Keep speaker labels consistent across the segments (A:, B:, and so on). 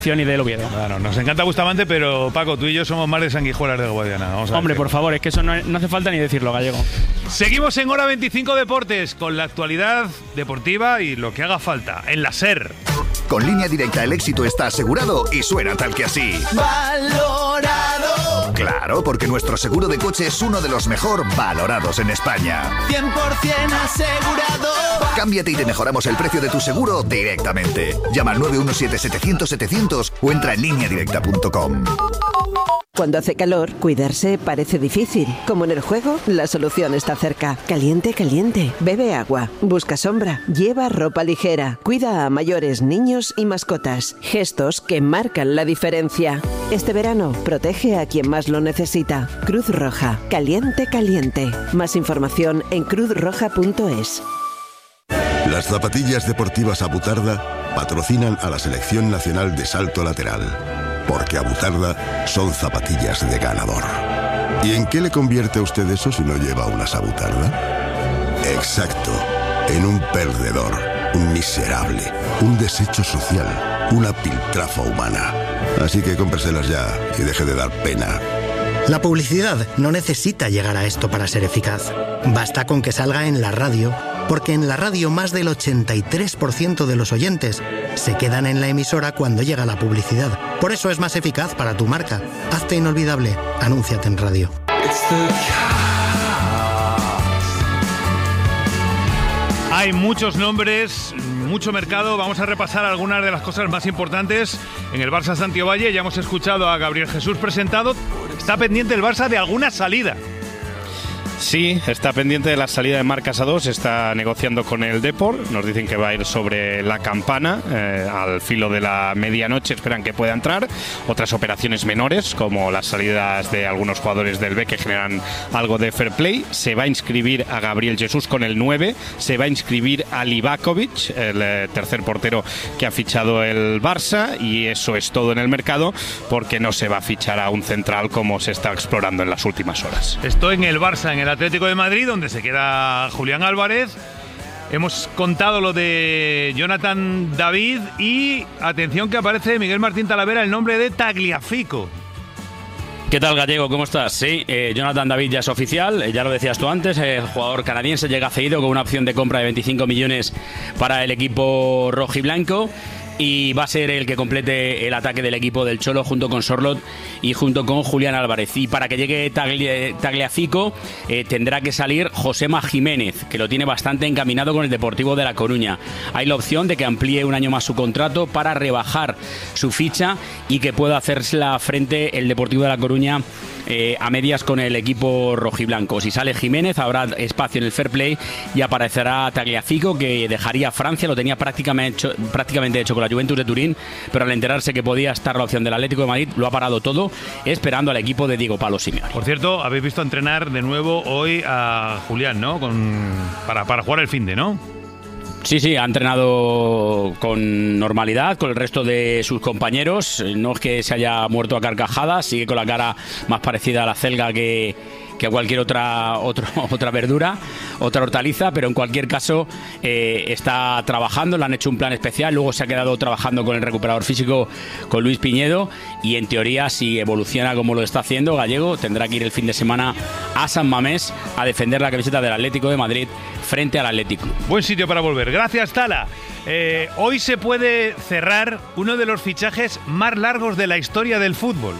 A: y del Oviedo.
B: Bueno, nos encanta Bustamante, pero Paco, tú y yo somos más de Sanguijuelas de Guadiana.
A: Hombre, por favor, es que eso no hace falta ni decirlo, Gallego.
B: Seguimos en Hora 25 Deportes con la actualidad deportiva y lo que haga falta en la SER.
C: Con Línea Directa el éxito está asegurado y suena tal que así.
D: ¡Valorado!
C: Claro, porque nuestro seguro de coche es uno de los mejor valorados en España.
D: 100% asegurado.
C: Cámbiate y te mejoramos el precio de tu seguro directamente. Llama al 917-700-700 o entra en lineadirecta.com.
E: Cuando hace calor, cuidarse parece difícil. Como en el juego, la solución está cerca. Caliente, caliente. Bebe agua. Busca sombra. Lleva ropa ligera. Cuida a mayores, niños y mascotas. Gestos que marcan la diferencia. Este verano, protege a quien más lo necesita. Cruz Roja. Caliente, caliente. Más información en cruzroja.es.
F: Las zapatillas deportivas Abutarda patrocinan a la Selección Nacional de Salto Lateral. Porque Abutarda son zapatillas de ganador. ¿Y en qué le convierte a usted eso si no lleva unas Abutarda? Exacto, en un perdedor, un miserable, un desecho social, una piltrafa humana. Así que cómpreselas ya y deje de dar pena.
G: La publicidad no necesita llegar a esto para ser eficaz. Basta con que salga en la radio, porque en la radio más del 83% de los oyentes se quedan en la emisora cuando llega la publicidad. Por eso es más eficaz para tu marca. Hazte inolvidable. Anúnciate en radio.
B: Hay muchos nombres, mucho mercado. Vamos a repasar algunas de las cosas más importantes en el Barça Santiago Valle. Ya hemos escuchado a Gabriel Jesús presentado. Está pendiente el Barça de alguna salida.
H: Sí, está pendiente de la salida de Marc Casadós, está negociando con el Depor, nos dicen que va a ir sobre la campana, al filo de la medianoche esperan que pueda entrar. Otras operaciones menores, como las salidas de algunos jugadores del B que generan algo de fair play. Se va a inscribir a Gabriel Jesús con el 9, se va a inscribir a Livakovic, el tercer portero que ha fichado el Barça, y eso es todo en el mercado, porque no se va a fichar a un central como se está explorando en las últimas horas.
B: Estoy en el Barça, en el Atlético de Madrid, donde se queda Julián Álvarez. Hemos contado lo de Jonathan David y atención que aparece Miguel Martín Talavera el nombre de Tagliafico.
I: ¿Qué tal, Gallego? ¿Cómo estás? Sí, Jonathan David ya es oficial, ya lo decías tú antes, el jugador canadiense llega cedido con una opción de compra de 25 millones para el equipo rojiblanco. Y va a ser el que complete el ataque del equipo del Cholo junto con Sorloth y junto con Julián Álvarez. Y para que llegue Tagliafico tendrá que salir Josema Jiménez, que lo tiene bastante encaminado con el Deportivo de La Coruña. Hay la opción de que amplíe un año más su contrato para rebajar su ficha y que pueda hacérsela frente el Deportivo de La Coruña a medias con el equipo rojiblanco. Si sale Jiménez habrá espacio en el fair play y aparecerá Tagliafico, que dejaría Francia, lo tenía prácticamente hecho con la Juventus de Turín, pero al enterarse que podía estar la opción del Atlético de Madrid lo ha parado todo esperando al equipo de Diego Pablo Simeone.
B: Por cierto, habéis visto entrenar de nuevo hoy a Julián, ¿no? Para jugar el finde, ¿no?
I: Sí, ha entrenado con normalidad con el resto de sus compañeros. No es que se haya muerto a carcajadas, sigue con la cara más parecida a la celga que a cualquier otra verdura, otra hortaliza, pero en cualquier caso está trabajando, le han hecho un plan especial, luego se ha quedado trabajando con el recuperador físico, con Luis Piñedo, y en teoría, si evoluciona como lo está haciendo, Gallego tendrá que ir el fin de semana a San Mamés a defender la camiseta del Atlético de Madrid frente al Atlético.
B: Buen sitio para volver. Gracias, Tala. Hoy se puede cerrar uno de los fichajes más largos de la historia del fútbol.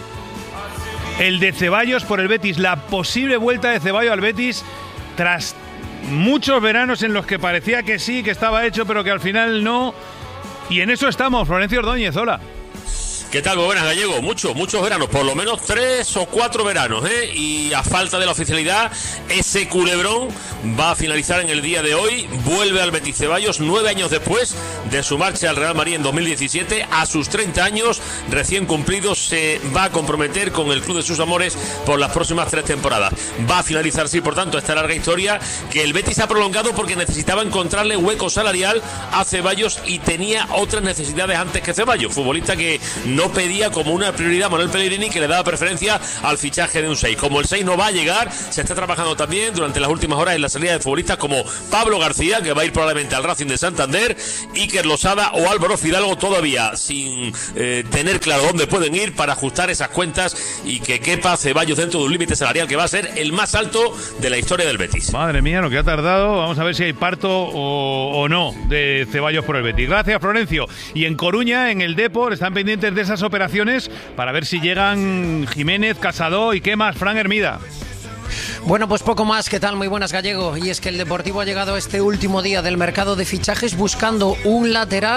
B: El de Ceballos por el Betis, la posible vuelta de Ceballos al Betis tras muchos veranos en los que parecía que sí, que estaba hecho, pero que al final no. Y en eso estamos. Florencio Ordóñez, hola.
J: ¿Qué tal? Muy buenas, Gallego. Muchos veranos, por lo menos 3 o 4 veranos, y a falta de la oficialidad, ese culebrón va a finalizar en el día de hoy. Vuelve al Betis Ceballos 9 años después de su marcha al Real Madrid en 2017. A sus 30 años recién cumplidos se va a comprometer con el club de sus amores por las próximas 3 temporadas. Va a finalizar, sí, por tanto, esta larga historia que el Betis ha prolongado porque necesitaba encontrarle hueco salarial a Ceballos y tenía otras necesidades antes que Ceballos, futbolista que no no pedía como una prioridad Manuel Pellegrini, que le daba preferencia al fichaje de un 6. Como el 6 no va a llegar, se está trabajando también durante las últimas horas en la salida de futbolistas como Pablo García, que va a ir probablemente al Racing de Santander, Iker Losada o Álvaro Fidalgo, todavía sin tener claro dónde pueden ir para ajustar esas cuentas y que quepa Ceballos dentro de un límite salarial que va a ser el más alto de la historia del Betis.
B: Madre mía, lo que ha tardado. Vamos a ver si hay parto o no de Ceballos por el Betis. Gracias, Florencio. Y en Coruña, en el Depor, están pendientes de esas operaciones para ver si llegan Jiménez, Casado y qué más, Fran Hermida.
K: Bueno, pues poco más. ¿Qué tal? Muy buenas, Gallego. Y es que el Deportivo ha llegado este último día del mercado de fichajes buscando un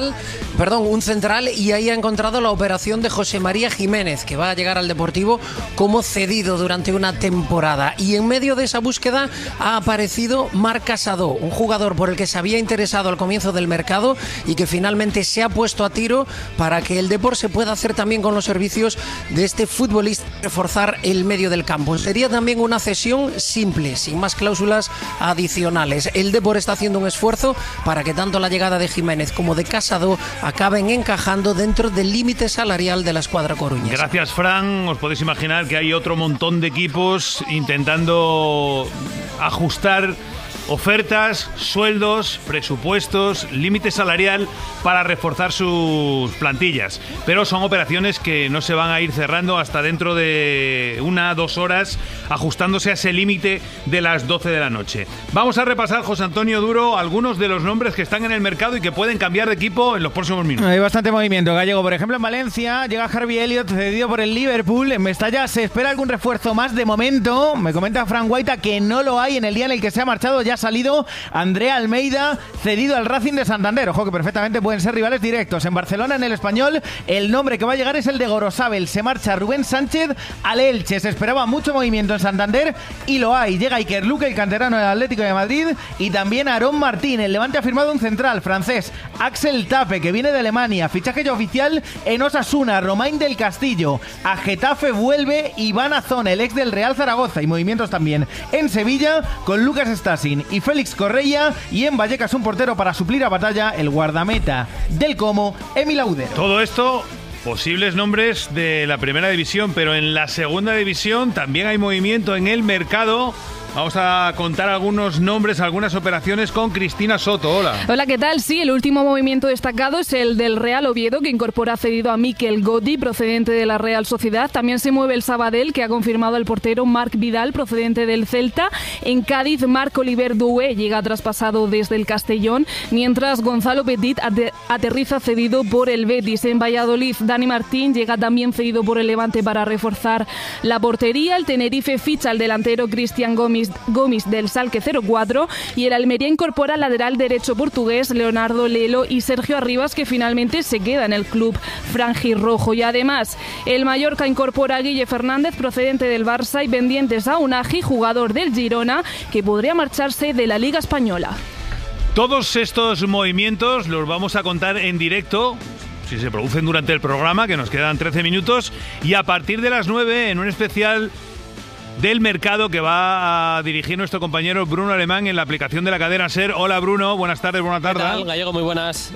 K: central, y ahí ha encontrado la operación de José María Jiménez, que va a llegar al Deportivo como cedido durante una temporada. Y en medio de esa búsqueda ha aparecido Marc Casado, un jugador por el que se había interesado al comienzo del mercado y que finalmente se ha puesto a tiro para que el Depor se pueda hacer también con los servicios de este futbolista, reforzar el medio del campo. Sería también una cesión simple, sin más cláusulas adicionales. El Depor está haciendo un esfuerzo para que tanto la llegada de Jiménez como de Casado acaben encajando dentro del límite salarial de la escuadra coruñesa.
B: Gracias, Fran. Os podéis imaginar que hay otro montón de equipos intentando ajustar ofertas, sueldos, presupuestos, límite salarial para reforzar sus plantillas. Pero son operaciones que no se van a ir cerrando hasta dentro de 1-2 horas, ajustándose a ese límite de las 12 de la noche. Vamos a repasar, José Antonio Duro, algunos de los nombres que están en el mercado y que pueden cambiar de equipo en los próximos minutos.
L: Hay bastante movimiento, Gallego. Por ejemplo, en Valencia llega Harvey Elliott, cedido por el Liverpool. En Mestalla se espera algún refuerzo más. De momento, me comenta Fran Guaita que no lo hay en el día en el que se ha marchado. Ya ha salido Andrea Almeida, cedido al Racing de Santander. Ojo que perfectamente pueden ser rivales directos. En Barcelona, en el Español, el nombre que va a llegar es el de Gorosabel. Se marcha Rubén Sánchez al Elche. Se esperaba mucho movimiento en Santander y lo hay. Llega Iker Luque, el canterano del Atlético de Madrid, y también Aarón Martín. El Levante ha firmado un central francés, Axel Tape, que viene de Alemania. Fichaje ya oficial en Osasuna, Romain del Castillo. A Getafe vuelve Iván Azón, el ex del Real Zaragoza. Y movimientos también en Sevilla con Lucas Stasin y Félix Correia, y en Vallecas un portero para suplir a Batalla, el guardameta del Como, Emil Audero.
B: Todo esto, posibles nombres de la primera división, pero en la segunda división también hay movimiento en el mercado. Vamos a contar algunos nombres, algunas operaciones con Cristina Soto. Hola.
M: Hola, ¿qué tal? Sí, el último movimiento destacado es el del Real Oviedo, que incorpora cedido a Mikel Gotti, procedente de la Real Sociedad. También se mueve el Sabadell, que ha confirmado al portero Marc Vidal, procedente del Celta. En Cádiz, Marc Oliver Doué llega traspasado desde el Castellón, mientras Gonzalo Petit aterriza cedido por el Betis. En Valladolid, Dani Martín llega también cedido por el Levante para reforzar la portería. El Tenerife ficha al delantero Cristian Gomis del Schalke 04, y el Almería incorpora al lateral derecho portugués Leonardo Lelo y Sergio Arribas, que finalmente se queda en el club franjirrojo. Y además, el Mallorca incorpora a Guille Fernández, procedente del Barça, y pendientes a Unagi, jugador del Girona, que podría marcharse de la Liga Española.
B: Todos estos movimientos los vamos a contar en directo, si se producen durante el programa, que nos quedan 13 minutos, y a partir de las 9 en un especial del mercado que va a dirigir nuestro compañero Bruno Alemán en la aplicación de la cadena SER. Hola, Bruno, buenas tardes, buena tarde.
N: ¿Qué tal, Gallego? Muy buenas.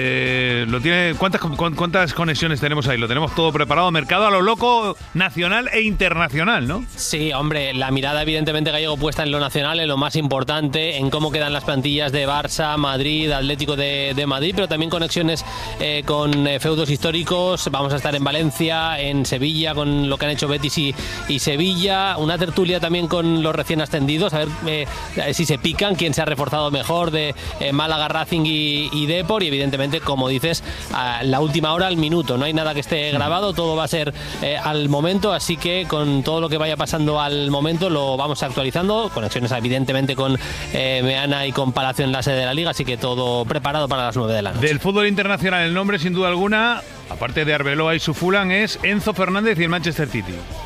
B: ¿Cuántas conexiones tenemos ahí? Lo tenemos todo preparado, mercado a lo loco, nacional e internacional, ¿no?
N: Sí, hombre, la mirada evidentemente, Gallego, puesta en lo nacional, en lo más importante, en cómo quedan las plantillas de Barça, Madrid, Atlético de Madrid, pero también conexiones con feudos históricos. Vamos a estar en Valencia, en Sevilla, con lo que han hecho Betis y Sevilla. Una tertulia también con los recién ascendidos, a ver si se pican, quién se ha reforzado mejor de Málaga, Racing y Depor, y evidentemente, como dices, a la última hora, al minuto. No hay nada que esté grabado, todo va a ser al momento, así que con todo lo que vaya pasando al momento lo vamos actualizando. Conexiones evidentemente con Meana y con Palacio en la sede de la Liga, así que todo preparado para las 9 de la noche.
B: Del fútbol internacional, el nombre sin duda alguna, aparte de Arbeloa y su Fulham, es Enzo Fernández y el Manchester City.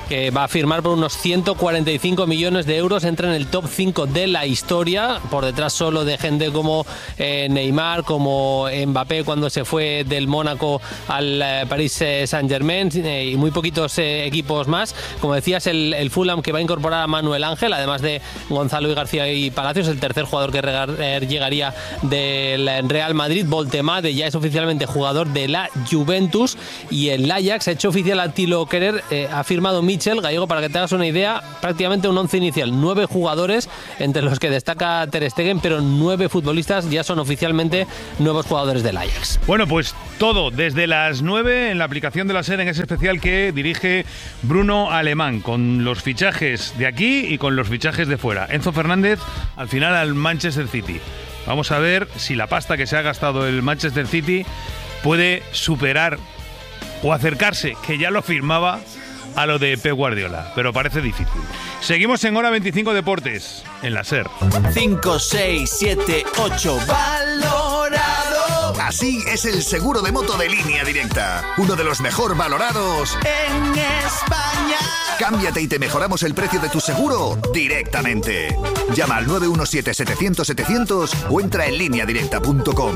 N: que va a firmar por unos 145 millones de euros, entra en el top 5 de la historia, por detrás solo de gente como Neymar, como Mbappé cuando se fue del Mónaco al Paris Saint-Germain, y muy poquitos equipos más. Como decías, el Fulham, que va a incorporar a Manuel Ángel, además de Gonzalo y García y Palacios, el tercer jugador que llegaría del Real Madrid. Voltemade ya es oficialmente jugador de la Juventus, y el Ajax ha hecho oficial a Thilo Kehrer, ha firmado Mitchell, Gallego, para que te hagas una idea, prácticamente un once inicial, 9 jugadores, entre los que destaca Ter Stegen, pero 9 futbolistas ya son oficialmente nuevos jugadores del Ajax.
B: Bueno, pues todo desde las 9 en la aplicación de la SER, en ese especial que dirige Bruno Alemán, con los fichajes de aquí y con los fichajes de fuera. Enzo Fernández al final al Manchester City. Vamos a ver si la pasta que se ha gastado el Manchester City puede superar o acercarse, que ya lo firmaba, a lo de Pep Guardiola, pero parece difícil. Seguimos en Hora 25 Deportes, en la SER.
D: 5, 6, 7, 8, valorado.
C: Así es el seguro de moto de Línea Directa, uno de los mejor valorados
D: en España.
C: Cámbiate y te mejoramos el precio de tu seguro directamente. Llama al 917-700-700 o entra en lineadirecta.com.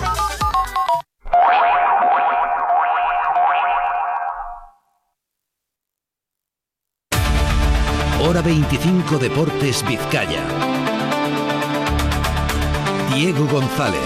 O: Hora 25 Deportes Vizcaya. Diego González.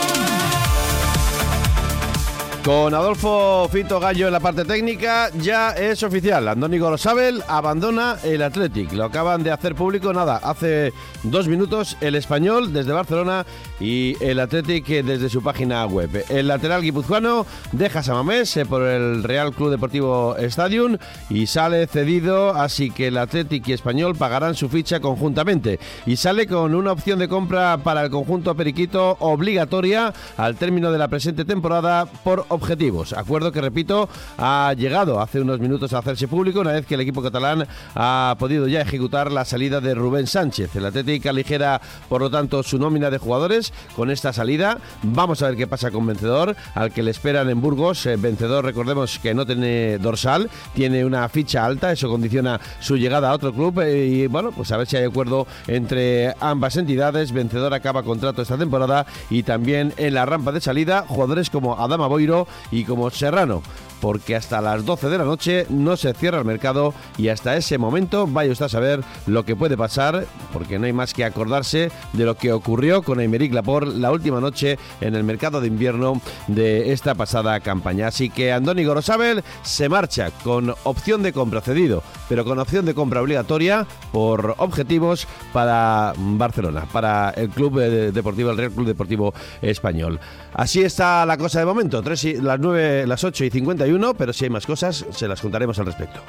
P: Con Adolfo Fito Gallo en la parte técnica, ya es oficial. Andoni Gorosabel abandona el Athletic. Lo acaban de hacer público, hace 2 minutos, el Español desde Barcelona y el Athletic desde su página web. El lateral guipuzcoano deja San Mamés por el Real Club Deportivo Stadium y sale cedido, así que el Athletic y Español pagarán su ficha conjuntamente. Y sale con una opción de compra para el conjunto periquito obligatoria al término de la presente temporada por objetivos. Acuerdo que, repito, ha llegado hace unos minutos a hacerse público una vez que el equipo catalán ha podido ya ejecutar la salida de Rubén Sánchez. El Athletic aligera, por lo tanto, su nómina de jugadores con esta salida. Vamos a ver qué pasa con Vencedor, al que le esperan en Burgos. Vencedor, recordemos que no tiene dorsal, tiene una ficha alta, eso condiciona su llegada a otro club y bueno, pues a ver si hay acuerdo entre ambas entidades. Vencedor acaba contrato esta temporada y también en la rampa de salida jugadores como Adama Boiro y como Serrano, porque hasta las 12 de la noche no se cierra el mercado y hasta ese momento vaya usted a saber lo que puede pasar, porque no hay más que acordarse de lo que ocurrió con Aymeric Laporte la última noche en el mercado de invierno de esta pasada campaña. Así que Andoni Gorosabel se marcha con opción de compra cedido, pero con opción de compra obligatoria por objetivos para Barcelona, para el Club Deportivo, el Real Club Deportivo Español. Así está la cosa de momento. Las 8:51, pero si hay más cosas, se las contaremos al respecto.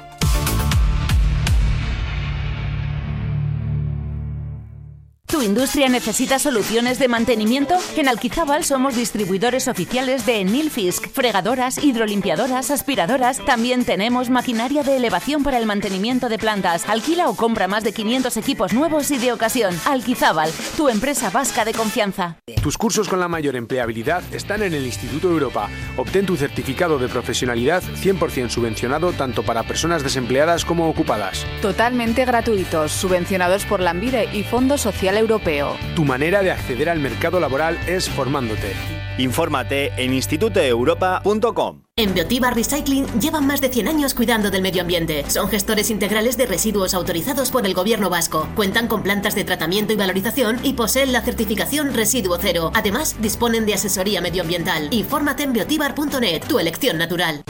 Q: ¿Tu industria necesita soluciones de mantenimiento? En Alquizábal somos distribuidores oficiales de Nilfisk, fregadoras, hidrolimpiadoras, aspiradoras. También tenemos maquinaria de elevación para el mantenimiento de plantas. Alquila o compra más de 500 equipos nuevos y de ocasión. Alquizábal, tu empresa vasca de confianza.
R: Tus cursos con la mayor empleabilidad están en el Instituto Europa. Obtén tu certificado de profesionalidad 100% subvencionado tanto para personas desempleadas como ocupadas.
S: Totalmente gratuitos, subvencionados por Lanbide y Fondo Social Europeo.
R: Tu manera de acceder al mercado laboral es formándote.
T: Infórmate en institutoeuropa.com.
U: En Biotiva Recycling llevan más de 100 años cuidando del medio ambiente. Son gestores integrales de residuos autorizados por el Gobierno vasco. Cuentan con plantas de tratamiento y valorización y poseen la certificación Residuo Cero. Además, disponen de asesoría medioambiental. Infórmate en biotivar.net, tu elección natural.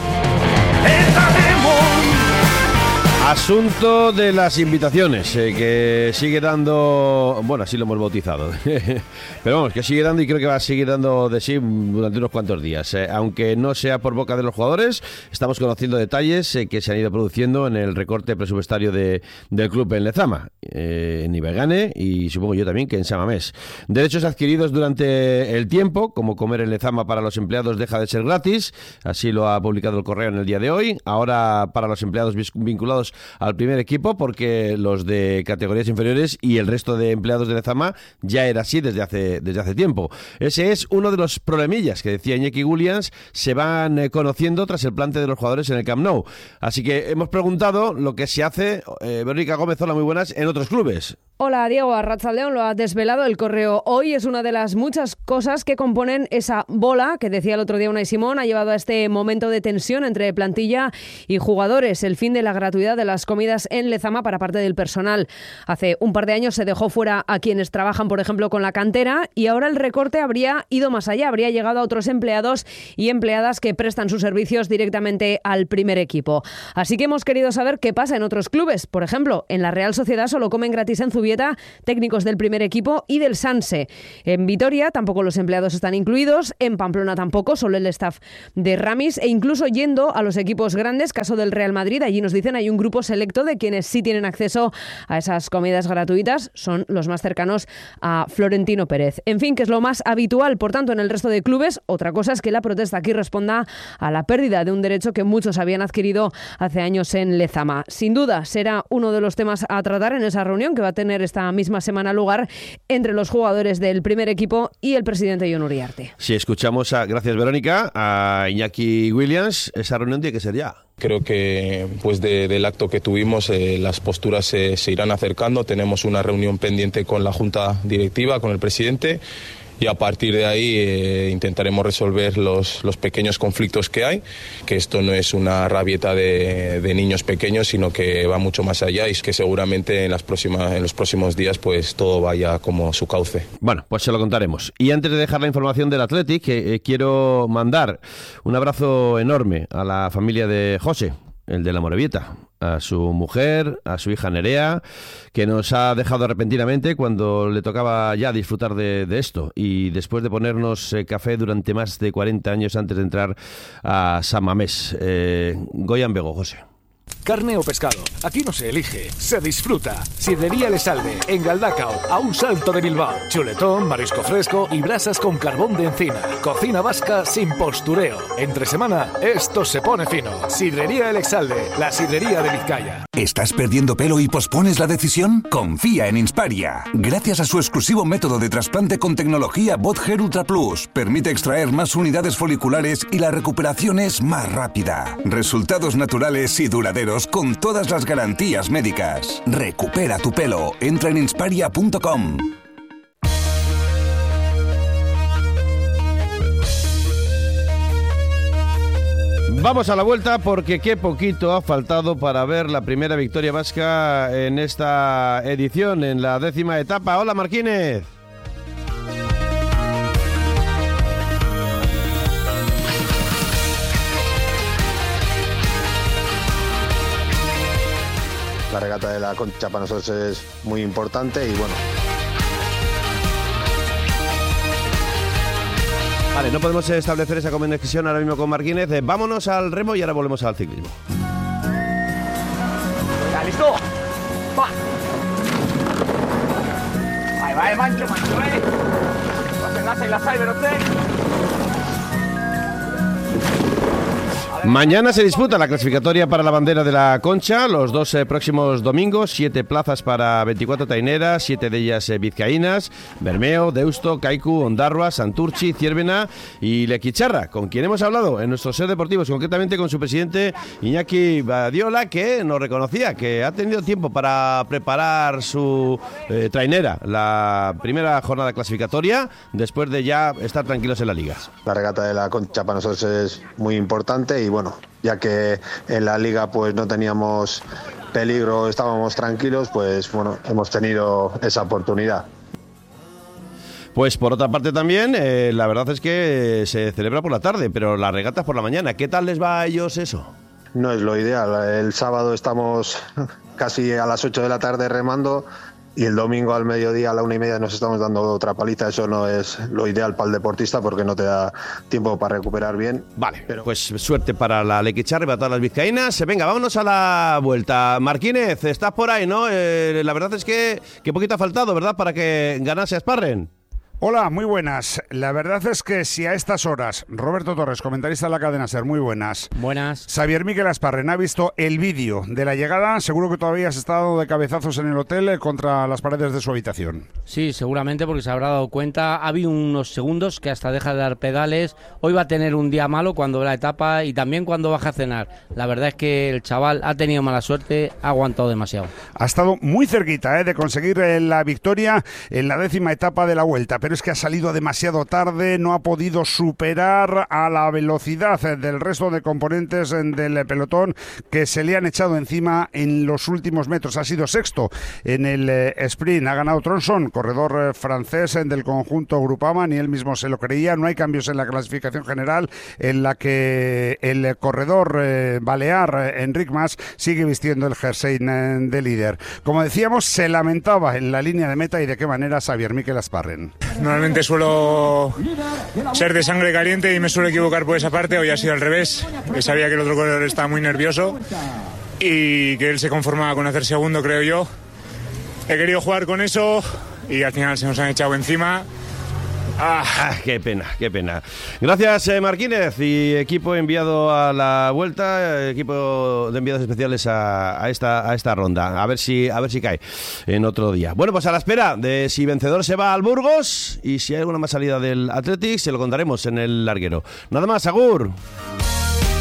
P: Asunto de las invitaciones, que sigue dando, bueno, así lo hemos bautizado, pero vamos, que sigue dando y creo que va a seguir dando de sí durante unos cuantos días, aunque no sea por boca de los jugadores. Estamos conociendo detalles que se han ido produciendo en el recorte presupuestario del club en Lezama, en Ibegane y supongo yo también que en San Mamés. Derechos adquiridos durante el tiempo, como comer en Lezama para los empleados deja de ser gratis, así lo ha publicado el Correo en el día de hoy. Ahora para los empleados vinculados al primer equipo, porque los de categorías inferiores y el resto de empleados de Lezama ya era así desde hace tiempo. Ese es uno de los problemillas que decía Iñaki Williams, se van conociendo tras el plante de los jugadores en el Camp Nou. Así que hemos preguntado lo que se hace, Verónica Gómez, hola, muy buenas, en otros clubes.
A: Hola Diego, Arratsaldeon lo ha desvelado el Correo hoy. Es una de las muchas cosas que componen esa bola que decía el otro día Unai Simón, ha llevado a este momento de tensión entre plantilla y jugadores. El fin de la gratuidad de las comidas en Lezama para parte del personal. Hace un par de años se dejó fuera a quienes trabajan, por ejemplo, con la cantera, y ahora el recorte habría ido más allá, habría llegado a otros empleados y empleadas que prestan sus servicios directamente al primer equipo. Así que hemos querido saber qué pasa en otros clubes. Por ejemplo, en la Real Sociedad solo comen gratis en Zubieta técnicos del primer equipo y del Sanse. En Vitoria tampoco los empleados están incluidos, en Pamplona tampoco, solo el staff de Ramis, e incluso yendo a los equipos grandes, caso del Real Madrid, allí nos dicen hay un grupo selecto de quienes sí tienen acceso a esas comidas gratuitas, son los más cercanos a Florentino Pérez. En fin, que es lo más habitual, por tanto, en el resto de clubes. Otra cosa es que la protesta aquí responda a la pérdida de un derecho que muchos habían adquirido hace años en Lezama. Sin duda, será uno de los temas a tratar en esa reunión que va a tener esta misma semana lugar entre los jugadores del primer equipo y el presidente Jon Uriarte.
P: Si escuchamos, gracias Verónica, a Iñaki Williams, esa reunión tiene que ser ya.
V: Creo que pues del acto que tuvimos las posturas se irán acercando. Tenemos una reunión pendiente con la Junta Directiva, con el presidente, y a partir de ahí intentaremos resolver los pequeños conflictos que hay, que esto no es una rabieta de niños pequeños, sino que va mucho más allá, y es que seguramente en los próximos días pues todo vaya como su cauce.
P: Bueno, pues se lo contaremos. Y antes de dejar la información del Athletic, quiero mandar un abrazo enorme a la familia de José, el de la Morevieta, a su mujer, a su hija Nerea, que nos ha dejado repentinamente cuando le tocaba ya disfrutar de esto, y después de ponernos café durante más de 40 años antes de entrar a San Mamés. Goyan Bego, José.
W: Carne o pescado, aquí no se elige, se disfruta. Sidrería El Salve, en Galdacao, a un salto de Bilbao. Chuletón, marisco fresco y brasas con carbón de encina. Cocina vasca sin postureo. Entre semana, esto se pone fino. Sidrería El Salve, la sidrería de Vizcaya.
X: ¿Estás perdiendo pelo y pospones la decisión? Confía en Insparia. Gracias a su exclusivo método de trasplante con tecnología BotHair Ultra Plus, permite extraer más unidades foliculares y la recuperación es más rápida. Resultados naturales y duraderos con todas las garantías médicas. Recupera tu pelo. Entra en insparia.com.
P: Vamos a la vuelta porque qué poquito ha faltado para ver la primera victoria vasca en esta edición, en la 10ª etapa. Hola, Marquínez.
Y: La regata de la Concha para nosotros es muy importante y bueno.
P: Vale, no podemos establecer esa conexión ahora mismo con Marquínez. Vámonos al remo y ahora volvemos al ciclismo.
D: ¿Está listo? ¡Va! Ahí va el mancho, la
P: Mañana se disputa la clasificatoria para la bandera de la Concha, los dos próximos domingos, 7 plazas para 24 traineras, 7 de ellas vizcaínas, Bermeo, Deusto, Kaiku, Ondarroa, Santurchi, Ciervena y Lequicharra, con quien hemos hablado en nuestros Ser Deportivos, concretamente con su presidente Iñaki Badiola, que nos reconocía que ha tenido tiempo para preparar su trainera, la primera jornada clasificatoria, después de ya estar tranquilos en la liga.
Y: La regata de la Concha para nosotros es muy importante y bueno, ya que en la liga pues no teníamos peligro, estábamos tranquilos, pues bueno, hemos tenido esa oportunidad.
P: Pues por otra parte también, la verdad es que se celebra por la tarde, pero las regatas por la mañana. ¿Qué tal les va a ellos eso?
Y: No es lo ideal, el sábado estamos casi a las 8 de la tarde remando y el domingo al mediodía a la 1:30 nos estamos dando otra paliza. Eso no es lo ideal para el deportista porque no te da tiempo para recuperar bien.
P: Vale, pero pues suerte para la Lequicharra y para todas las vizcaínas. Venga, vámonos a la vuelta. Marquínez, estás por ahí, ¿no? La verdad es que poquito ha faltado, ¿verdad? Para que ganase a Sparren.
E: Hola, muy buenas. La verdad es que si a estas horas, Roberto Torres, comentarista de la cadena SER, muy buenas.
F: Buenas.
E: Xavier Miquel Asparren ha visto el vídeo de la llegada, seguro que todavía se está dando de cabezazos en el hotel contra las paredes de su habitación.
F: Sí, seguramente, porque se habrá dado cuenta. Ha habido unos segundos que hasta deja de dar pedales. Hoy va a tener un día malo cuando ve la etapa y también cuando baja a cenar. La verdad es que el chaval ha tenido mala suerte, ha aguantado demasiado.
E: Ha estado muy cerquita de conseguir la victoria en la 10ª etapa de la Vuelta, pero es que ha salido demasiado tarde, no ha podido superar a la velocidad del resto de componentes del pelotón que se le han echado encima en los últimos metros. Ha sido sexto en el sprint, ha ganado Tronson, corredor francés del conjunto Groupama, ni él mismo se lo creía. No hay cambios en la clasificación general, en la que el corredor balear Enric Mas sigue vistiendo el jersey de líder. Como decíamos, se lamentaba en la línea de meta y de qué manera Xavier Miquel Asparren.
G: Normalmente suelo ser de sangre caliente y me suelo equivocar por esa parte. Hoy ha sido al revés. Sabía que el otro corredor estaba muy nervioso y que él se conformaba con hacer segundo, creo yo. He querido jugar con eso y al final se nos han echado encima.
P: Qué pena, qué pena. Gracias, Marquínez y equipo enviado a la Vuelta, equipo de enviados especiales a esta ronda. A ver si cae en otro día. Bueno, pues a la espera de si vencedor se va al Burgos y si hay alguna más salida del Athletic, se lo contaremos en el larguero. Nada más, agur.